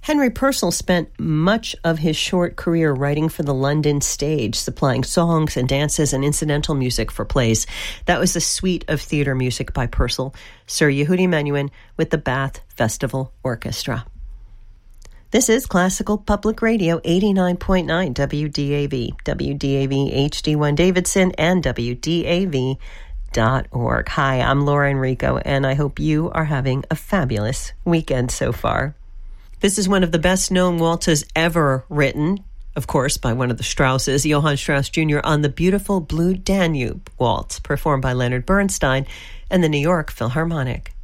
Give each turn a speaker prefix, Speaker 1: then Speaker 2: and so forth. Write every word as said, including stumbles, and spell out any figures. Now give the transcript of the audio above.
Speaker 1: Henry Purcell spent much of his short career writing for the London stage, supplying songs and dances and incidental music for plays. That was the suite of theatre music by Purcell, Sir Yehudi Menuhin with the Bath Festival Orchestra. This is Classical Public Radio, eighty-nine point nine W D A V, W D A V H D one Davidson, and W D A V dot org. Hi, I'm Laura Enrico, and I hope you are having a fabulous weekend so far. This is one of the best-known waltzes ever written, of course, by one of the Strausses, Johann Strauss Junior, on the beautiful Blue Danube Waltz, performed by Leonard Bernstein and the New York Philharmonic.